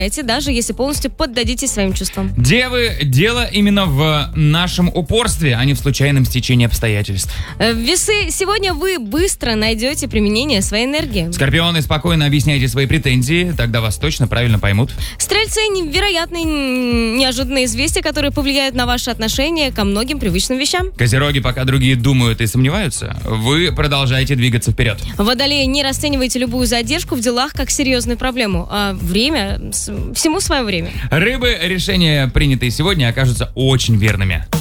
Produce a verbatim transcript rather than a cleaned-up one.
даже если полностью поддадитесь своим чувствам. Девы, дело именно в нашем упорстве, а не в случайном стечении обстоятельств. Весы, сегодня вы быстро найдете применение своей энергии. Скорпионы, спокойно объясняйте свои претензии, тогда вас точно правильно поймут. Стрельцы, невероятные неожиданные известия, которые повлияют на ваши отношения ко многим привычным вещам. Козероги, пока другие думают и сомневаются, вы продолжаете двигаться вперед. Водолеи, не расценивайте любую задержку в делах как серьезную проблему, а время... Всему свое время. Рыбы, решения, принятые сегодня, окажутся очень верными.